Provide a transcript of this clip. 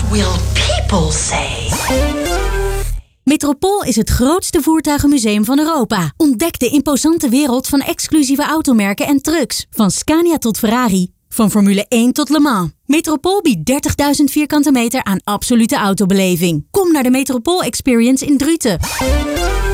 will people say? Metropool is het grootste voertuigenmuseum van Europa. Ontdek de imposante wereld van exclusieve automerken en trucks. Van Scania tot Ferrari. Van Formule 1 tot Le Mans. Metropool biedt 30.000 vierkante meter aan absolute autobeleving. Kom naar de Metropool Experience in Druten.